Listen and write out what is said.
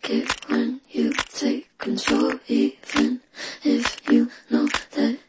like it when you take control, even if you know that